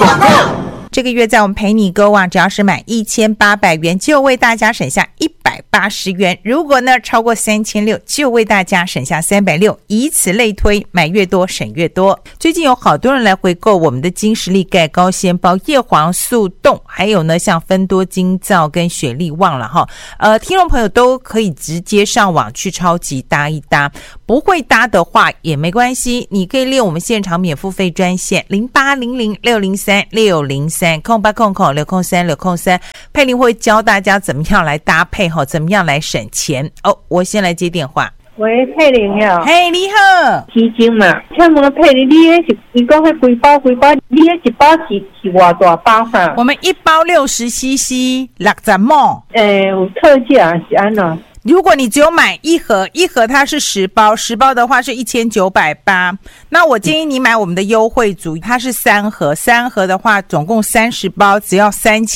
广告。 这个月在我们陪你购网，只要是满1800元就为大家省下180元，如果呢超过3600就为大家省下360，以此类推，买越多省越多。最近有好多人来回购我们的金实力钙高纤包、叶黄素冻，还有呢像芬多精皂跟雪力旺了哈。听众朋友都可以直接上网去超级搭一搭，不会搭的话也没关系，你可以利用我们现场免付费专线0800603603，0800603603，佩玲会教大家怎么样来搭配哈，怎么样来省钱哦。我先来接电话。 喂，佩玲呀， 嘿，你好， 基金嘛，请问佩玲，你迄是你讲迄几包，你迄一包是偌大包哈？ 我们一包60cc 60毛， 有特价是安怎？ 如果你只有买一盒它是10包，10包的话是1980。那我建议你买我们的优惠组，它是3盒，3盒的话总共30包，只要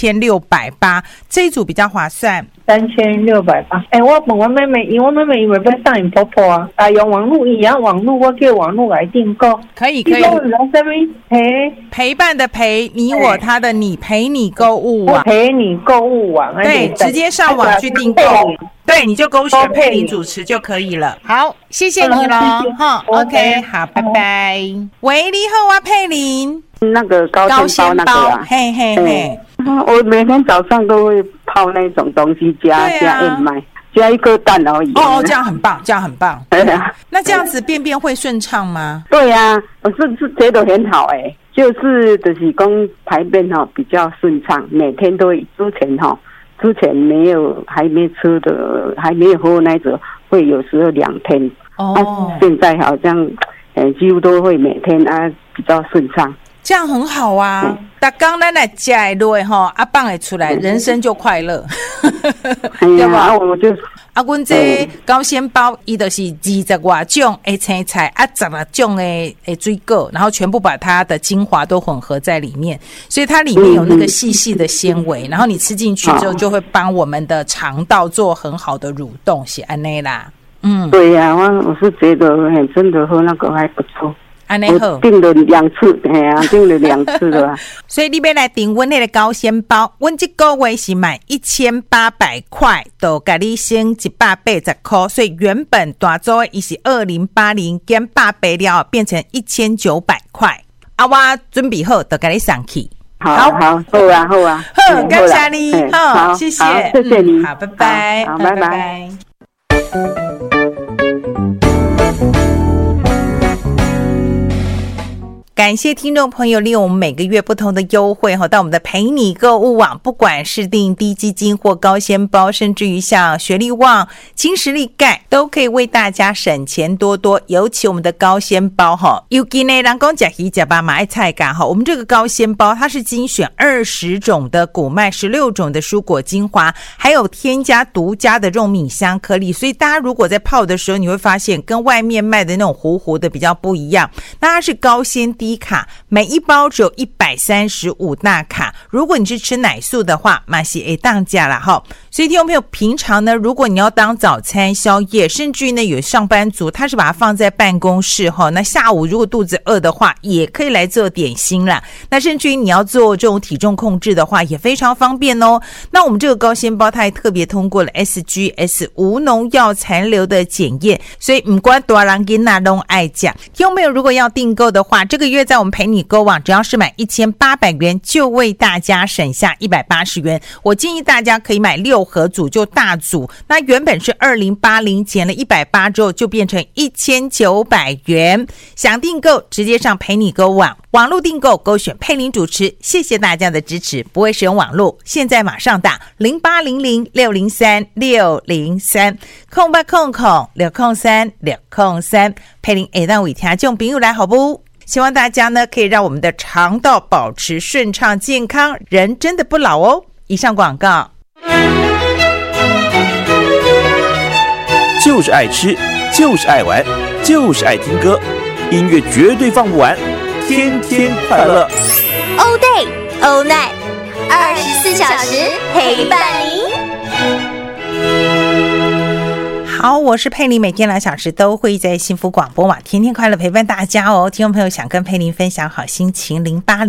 3680，这一组比较划算。 3680。我问我妹妹，因为我妹妹以为要送因婆婆啊，用网络一样网络，我叫网络来订购。 可以。 你讲什么陪伴的陪，你我他的你，陪你购物网。 陪你购物网。 对，直接上网去订购。对，你就勾选佩玲主持就可以了。好，谢谢你咯。哈 ，OK， 好，拜拜。喂，你好啊，佩玲。 那个高纤包那个啊， 嘿嘿嘿。 我每天早上都会泡那种东西加燕麦，加一颗蛋而已。 哦，这样很棒，这样很棒。 对啊， 那这样子便便会顺畅吗？ 对啊，我是觉得很好就是讲排便比较顺畅，每天都之前还没吃的，还没有喝那种，会有时候2天。哦，现在好像几乎都会每天比较顺畅。 这样很好啊！每天咱来吃的落哈，放会出来，人生就快乐，对吧？ 我就阮这高纤包，伊就是20多种的青菜，16种的水果，然后全部把它的精华都混合在里面，所以它里面有那个细细的纤维，然后你吃进去之后，就会帮我们的肠道做很好的蠕动，是安内啦。 对呀，我是觉得真的喝那个还不错。 安尼好， 订了2次，订了2次了。 所以你要来订阮那个高纤包，阮这个月是买1800块，都给你省180块，所以原本大组的是2080减180了，变成1900块。我准备好，都给你上去。 好啊， 感谢你，好，谢谢你， 好，拜拜， 好，拜拜。 感谢听众朋友利用我们每个月不同的优惠到我们的陪你购物网，不管是订低基金或高纤包，甚至于像学力旺、金实力钙，都可以为大家省钱多多。尤其我们的高纤包尤其呢人讲吃鱼吃肉嘛爱菜咖我们这个高纤包它是精选20种的谷麦、16种的蔬果精华，还有添加独家的肉米香颗粒，所以大家如果在泡的时候，你会发现跟外面卖的那种糊糊的比较不一样。那它是高纤低卡，每一包只有135大卡，如果你是吃奶素的话嘛是会当价啦所以听众朋友平常呢，如果你要当早餐宵夜，甚至于呢有上班族他是把它放在办公室那下午如果肚子饿的话也可以来做点心啦。那甚至于你要做这种体重控制的话也非常方便那我们这个高纤包它还特别通过了 SGS 无农药残留的检验，所以不管大人囡仔都爱吃。听众朋友如果要订购的话，这个月在我们陪你购网只要是买1800元就为大家省下180元。我建议大家可以买6盒组，就大组，那原本是2080减了180之后就变成1900元。想订购直接上陪你购网，网络订购勾选佩玲主持。谢谢大家的支持。不会使用网络，现在马上打0800603603，0800603603，佩玲会当为听众朋友来好不？希望大家呢可以让我们的肠道保持顺畅健康，人真的不老以上广告。 就是爱吃，就是爱玩，就是爱听歌，音乐绝对放不完，天天快乐。 All day, all night, 24小时陪伴您。 好，我是佩玲，每天2小时都会在幸福广播网天天快乐陪伴大家哦。听众朋友想跟佩玲分享好心情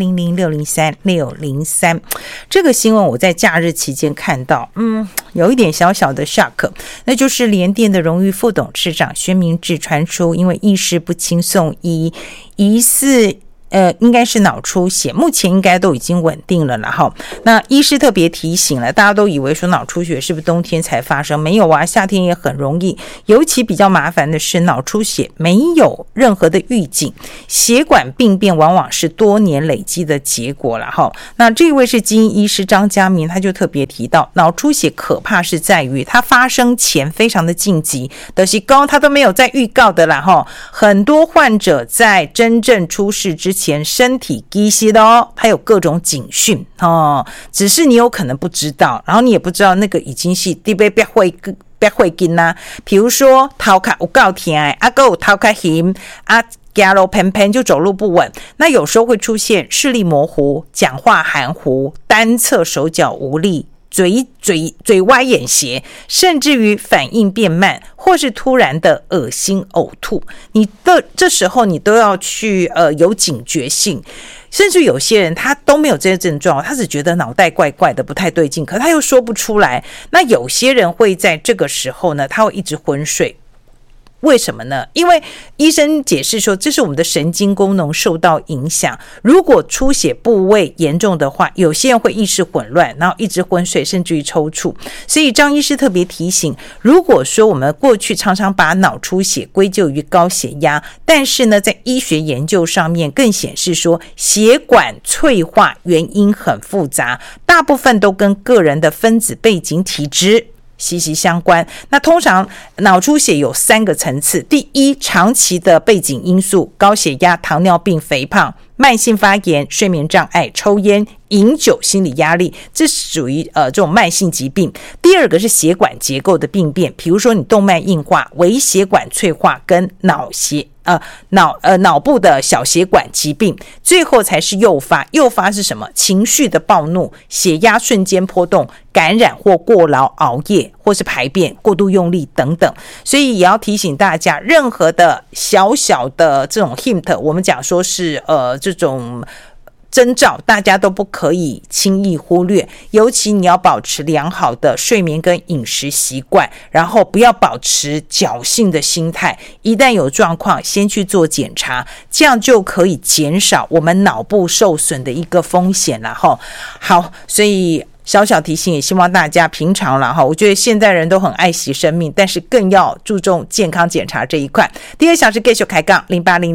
，0800603603。这个新闻我在假日期间看到，有一点小小的 shock， 那就是联电的荣誉副董事长薛明志传出因为意识不清送医，疑似应该是脑出血，目前应该都已经稳定了啦齁。那医师特别提醒了，大家都以为说脑出血是不是冬天才发生？没有啊，夏天也很容易。尤其比较麻烦的是脑出血没有任何的预警，血管病变往往是多年累积的结果啦齁。那这位是基因医师张家明，他就特别提到，脑出血可怕是在于它发生前非常的紧急，就是说他都没有在预告的啦齁。很多患者在真正出事之前身体其实它有各种警讯只是你有可能不知道，然后你也不知道那个已经是别会紧啊，比如说头壳有够痛还有头壳晕走路偏偏就走路不稳，那有时候会出现视力模糊、讲话含糊、单侧手脚无力、嘴歪眼斜，甚至于反应变慢，或是突然的恶心呕吐，这时候你都要去有警觉性。甚至有些人他都没有这些症状，他只觉得脑袋怪怪的不太对劲，可他又说不出来。那有些人会在这个时候呢，他会一直昏睡。为什么呢？因为医生解释说，这是我们的神经功能受到影响。如果出血部位严重的话，有些人会意识混乱，然后一直昏睡，甚至于抽搐。所以张医师特别提醒，如果说我们过去常常把脑出血归咎于高血压，但是呢，在医学研究上面更显示说，血管脆化原因很复杂，大部分都跟个人的分子背景体质息息相关。那通常脑出血有3个层次，第一，长期的背景因素，高血压、糖尿病、肥胖、慢性发炎、睡眠障碍、抽烟、饮酒、心理压力，这属于这种慢性疾病。第二个是血管结构的病变，比如说你动脉硬化、微血管脆化跟脑部的小血管疾病。最后才是诱发是什么？情绪的暴怒、血压瞬间波动、感染或过劳、熬夜或是排便过度用力等等。所以也要提醒大家，任何的小小的这种 hint， 我们讲说是这种征兆，大家都不可以轻易忽略，尤其你要保持良好的睡眠跟饮食习惯，然后不要保持侥幸的心态，一旦有状况先去做检查，这样就可以减少我们脑部受损的一个风险了齁。好，所以小小提醒，也希望大家平常了哈。我觉得现代人都很爱惜生命，但是更要注重健康检查这一块。第2小时继续开杠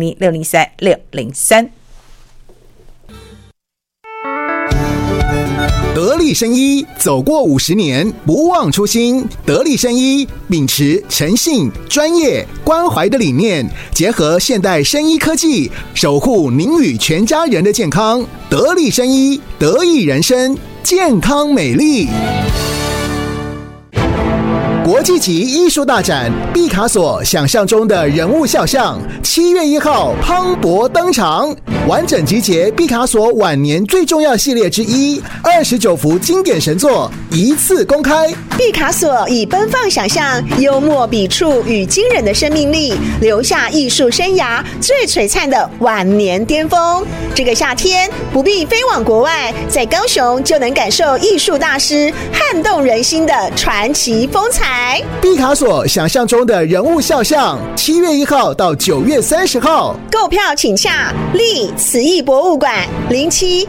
0800603603。 得力生医走过50年，不忘初心。得力生医秉持诚信、专业、关怀的理念，结合现代生医科技，守护您与全家人的健康。得力生医，得益人生，健康美丽。国际级艺术大展毕卡索想象中的人物肖像，7月1号磅礴登场，完整集结毕卡索晚年最重要系列之一，29幅经典神作一次公开。 毕卡索以奔放想象、幽默笔触与惊人的生命力，留下艺术生涯最璀璨的晚年巅峰。这个夏天不必飞往国外，在高雄就能感受艺术大师撼动人心的传奇风采。 毕卡索想象中的人物肖像，7月1号到9月30号， 购票请洽立慈艺博物馆07-348-7566。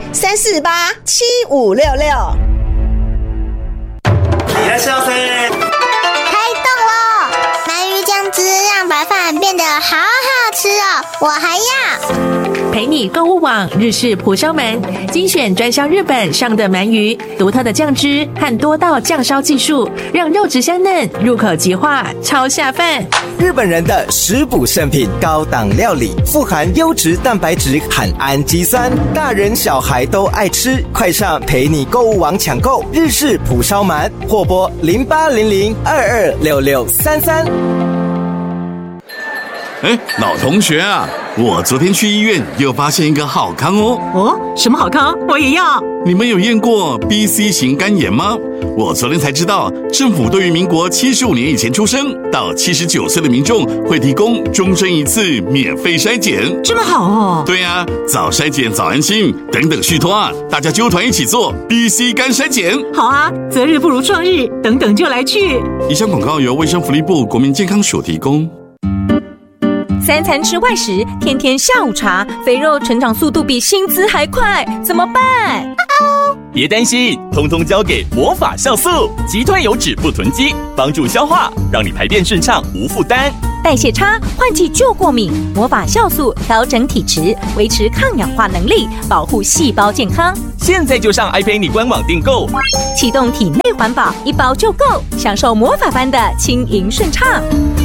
开动喽！鳗鱼酱汁让白饭变得好好吃哦，我还要。 陪你购物网日式蒲烧鳗，精选专销日本上的鳗鱼，独特的酱汁和多道酱烧技术，让肉质香嫩，入口即化，超下饭。 日本人的食补圣品，高档料理，富含优质蛋白质和氨基酸，大人小孩都爱吃。快上陪你购物网抢购日式蒲烧鳗，或拨0800226633。 老同学啊，我昨天去医院又发现一个好康哦。 哦，什么好康？我也要。 你们有验过 BC 型肝炎吗？我昨天才知道，政府对于民国75年以前出生到79岁的民众会提供终身一次免费筛检。 这么好哦？ 对啊，早筛检早安心，等等续托啊，大家揪团一起做 BC 肝筛检。 好啊，择日不如撞日，等等就来去。 以上广告由卫生福利部国民健康署提供。 3餐吃外食，天天下午茶，肥肉成长速度比薪资还快，怎么办？ 别担心，通通交给魔法酵素，击退油脂不囤积，帮助消化，让你排便顺畅无负担。 代谢差，换季就过敏，魔法酵素调整体质，维持抗氧化能力，保护细胞健康。 现在就上爱陪你官网订购， 启动体内环保，1包就够，享受魔法般的轻盈顺畅。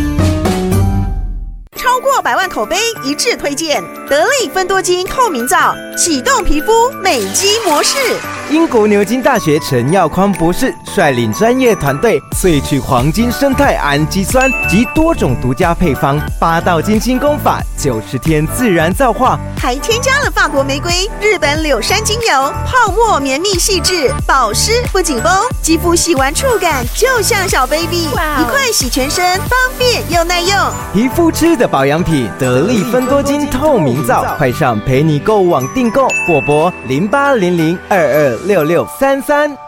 超过100万口碑一致推荐得力芬多精透明皂，启动皮肤美肌模式。 英国牛津大学陈耀匡博士率领专业团队萃取黄金生态氨基酸及多种独家配方，8道精心工法，90天自然皂化， 还添加了法国玫瑰、日本柳杉精油，泡沫绵密细致，保湿不紧绷，肌肤洗完触感就像小 baby， 一块洗全身，方便又耐用。 皮肤吃的保养品，得力芬多精透明皂，快上陪你购物网订购，或拨0800226633。